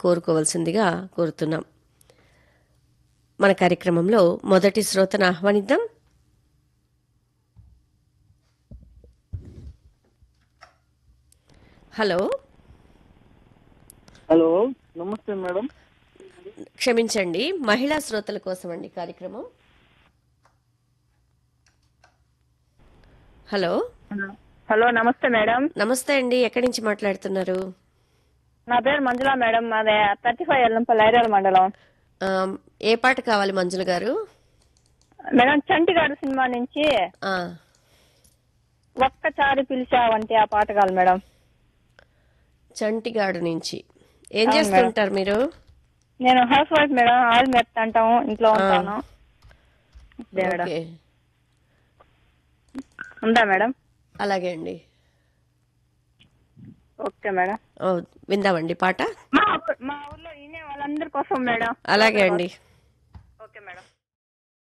కోరుకోవాల్సిందిగా కోరుతున్నాం. మన కార్యక్రమంలో మొదటి శ్రోతను ఆహ్వానిద్దాం. హలో. హలో, నమస్తే మేడం. క్షమించండి, మహిళా శ్రోతల కోసం అండి కార్యక్రమం. హలో. హలో, నమస్తే మేడం. నమస్తే అండి, ఎక్కడి నుంచి మాట్లాడుతున్నారు? నా పేరు మంజుల మేడం. మాది 35 ఎల్లంపల్లి ఐరాల మండలం. ఆ, ఏ పాట కావాలి మంజుల గారు? మేడం, చంటిగాడు సినిమా నుంచి ఆ, ఒక్కసారి పిలిచావంటే ఆ పాట కావాలి మేడం. చంటిగాడు నుంచి. ఏం అవును చేస్తుంటారు మీరు? నేను హౌస్ వైఫ్ మేడం. ఆయిల్ మెత్త అంటాము, ఇంట్లో ఉంటాను. ఇదే మేడం. ఓకే, ఉందా మేడం? అలాగే అండి. Okay madam. ఓ, విందామండి పాట. మా ఊర్లో ఈయన వాళ్ళందరి కోసం మేడం. అలాగే అండి. Okay madam.